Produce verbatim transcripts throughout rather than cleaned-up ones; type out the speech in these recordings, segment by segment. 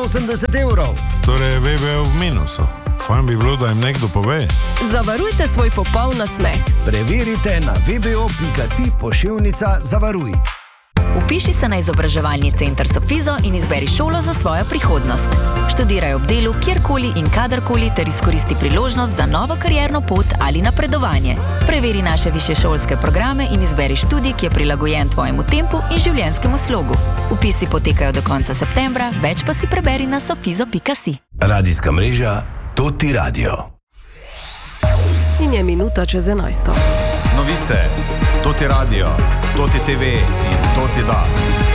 osemdeset evrov. Torej je V B O v minusu. Fajn bi bilo, da jim nekdo pove. Zavarujte svoj popoln nasmeh. Preverite na w b o pika si pošiljka zavaruj. Vpiši se na izobraževalni center Sofizo in izberi šolo za svojo prihodnost. Študiraj ob delu kjerkoli in kadarkoli ter izkoristi priložnost za novo karierno pot ali napredovanje. Preveri naše višješolske programe in izberi študij, ki je prilagojen tvojemu tempu in življenjskemu slogu. Vpisi potekajo do konca septembra, več pa si preberi na sofizo pika si. Radijska mreža Toti Radio. In je minuta čez enajsto. Novice, Toti Radio, Toti T V in Toti Da.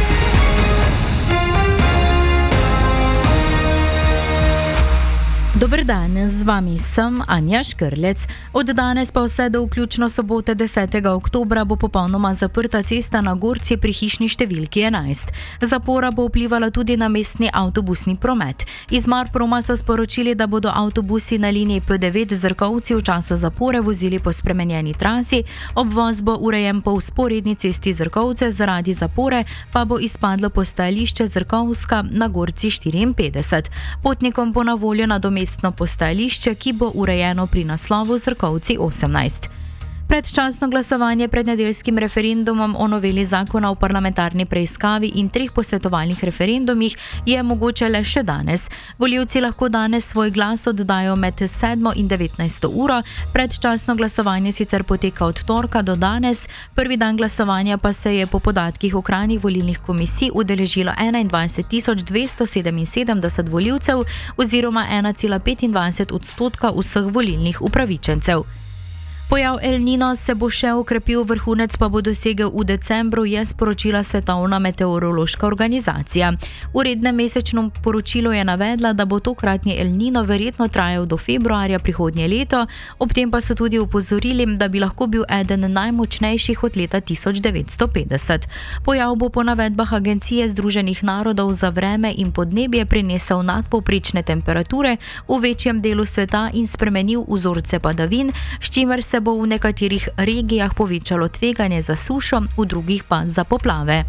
Dober dan, z vami sem Anja Škrlec. Od danes pa vse do vključno sobote desetega oktobra bo popolnoma zaprta cesta na Gorci pri hišni številki enajst. Zapora bo vplivala tudi na mestni avtobusni promet. Iz Marproma so sporočili, da bodo avtobusi na liniji P devet Zrkovci v času zapore vozili po spremenjeni trasi, obvoz bo urejen po vzporedni cesti Zrkovce, zaradi zapore pa bo izpadlo postajališče Zrkovska na Gorci štiriinpetdeset. Potnikom bo na voljo nadomestno postajališče, ki bo urejeno pri naslovu Zrkovci osemnajst. Predčasno glasovanje pred nedeljskim referendumom o noveli zakona o parlamentarni preiskavi in treh posvetovalnih referendumih je mogoče le še danes. Volivci lahko danes svoj glas oddajo med sedmo in devetnajsto uro, predčasno glasovanje sicer poteka od torka do danes, prvi dan glasovanja pa se je po podatkih okrajnih volilnih komisij udeležilo enaindvajset tisoč dvesto sedeminsedemdeset volivcev oziroma ena cela petindvajset odstotka vseh volilnih upravičencev. Pojav El Nino se bo še okrepil, vrhunec pa bo dosegel v decembru, je sporočila Svetovna meteorološka organizacija. V rednem mesečnem poročilu je navedla, da bo tokratni El Nino verjetno trajal do februarja prihodnje leto, ob tem pa so tudi opozorili, da bi lahko bil eden najmočnejših od leta tisoč devetsto petdeset. Pojav bo po navedbah Agencije Združenih narodov za vreme in podnebje prinesel nadpovprečne temperature v večjem delu sveta in spremenil vzorce padavin, s čimer se bo v nekaterih regijah povečalo tveganje za sušo, v drugih pa za poplave.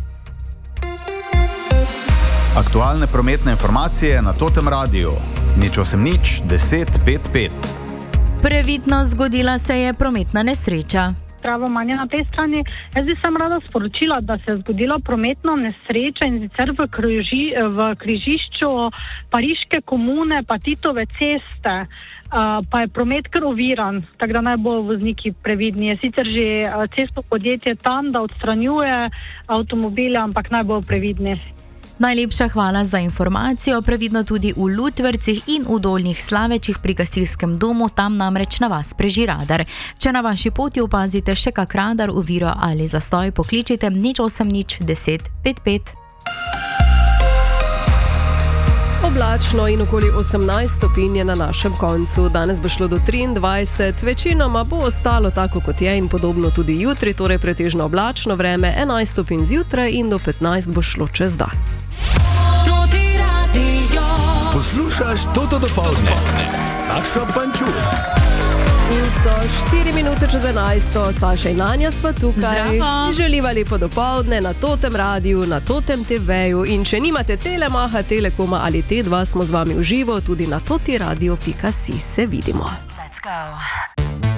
Aktualne prometne informacije na Totem Radiu. Nič osem nič deset pet pet. Previdno, zgodila se je prometna nesreča. Pravo manje na tej strani. Jaz bi sem rada sporočila, da se je zgodila prometna nesreča in sicer v, križi, v križišču Pariške komune pa Titove ceste. Uh, pa je promet kar oviran, tako da naj bo vozniki previdni. Je sicer že uh, cesto podjetje tam, da odstranjuje avtomobile, ampak naj bo previdni. Najlepša hvala za informacijo, previdno tudi v Lutvercih in v Dolnjih Slavečih pri gasilskem domu, tam namreč na vas preži radar. Če na vaši poti opazite še kak radar, oviro ali zastoj, pokličite nič osem nič deset pet pet. Oblačno in okoli osemnajst stopinj je na našem koncu. Danes bo šlo do triindvajset, večinoma bo ostalo tako kot je in podobno tudi jutri, torej pretežno oblačno vreme, enajst stopinj zjutraj in do petnajst bo šlo čez dan. Poslušaš Toto dopoldne. Sašo Pančur. In so štiri minute čez enajsto, Saša in Anja sva tukaj. Zdravo. Želiva lepo dopoldne na Totem Radiu, na Totem te veju in če nimate Telemaha, Telekoma ali T dva, smo z vami v živo tudi na totiradio pika si. Se vidimo. Let's go.